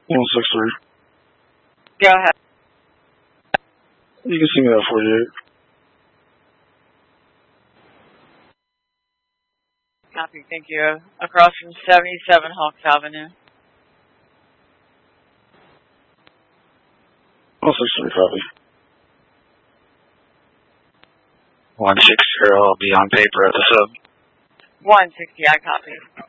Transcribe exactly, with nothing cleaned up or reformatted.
one six three. Go ahead. You can see me at forty-eight. Copy, thank you. Across from seventy-seven Hawks Avenue. one six three, copy. one six zero, I'll be on paper at the sub. one sixty, I copy.